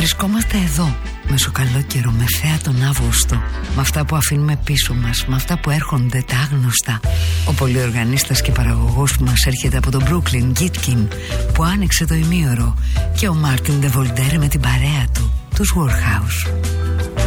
Βρισκόμαστε εδώ, μέσω καλό καιρό, με θέα τον Αύγουστο, με αυτά που αφήνουμε πίσω μας, με αυτά που έρχονται τα άγνωστα. Ο πολυοργανίστας και παραγωγός που μας έρχεται από τον Brooklyn, Gitkin, που άνοιξε το ημίωρο, και ο Μάρτιν Ντε Βολντέρ με την παρέα του, τους Warhouse.